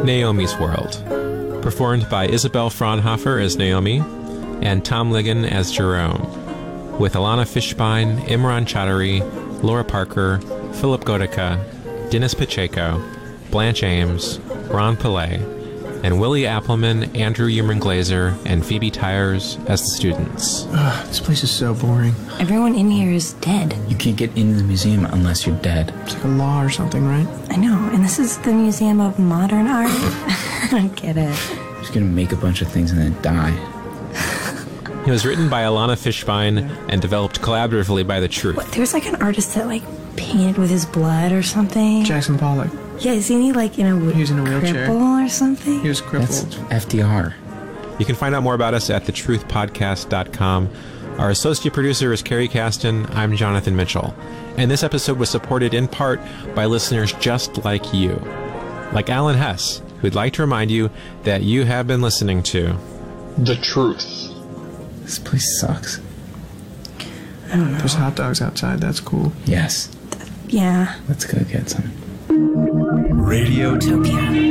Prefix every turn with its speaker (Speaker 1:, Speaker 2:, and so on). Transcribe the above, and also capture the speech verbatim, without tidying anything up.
Speaker 1: Naomi's World, performed by Isabel Fraunhofer as Naomi and Tom Ligon as Jerome, with Alana Fishbein, Imran Chaudhry, Laura Parker, Philip Godica, Dennis Pacheco, Blanche Ames, Ron Pillay, and Willie Appleman, Andrew Human Glazer, and Phoebe Tyers as the students.
Speaker 2: Ugh, this place is so boring.
Speaker 3: Everyone in here is dead.
Speaker 4: You can't get into the museum unless you're dead.
Speaker 2: It's like a law or something, right?
Speaker 3: I know, and this is the Museum of Modern Art. I don't get it.
Speaker 4: Just gonna make a bunch of things and then die.
Speaker 1: It was written by Alana Fishbein and developed collaboratively by The Truth.
Speaker 3: What, there's like an artist that like painted with his blood or something.
Speaker 2: Jackson Pollock.
Speaker 3: Yeah, isn't he like in a,
Speaker 2: He was in a wheelchair.
Speaker 3: cripple or something?
Speaker 2: He was crippled.
Speaker 4: That's F D R.
Speaker 1: You can find out more about us at the truth podcast dot com. Our associate producer is Carrie Caston. I'm Jonathan Mitchell. And this episode was supported in part by listeners just like you. Like Alan Hess, who'd like to remind you that you have been listening to
Speaker 5: The Truth.
Speaker 4: This place sucks.
Speaker 3: I don't know.
Speaker 2: There's hot dogs outside. That's cool.
Speaker 4: Yes.
Speaker 3: Yeah.
Speaker 4: Let's go get some.
Speaker 6: Radio
Speaker 3: Utopia.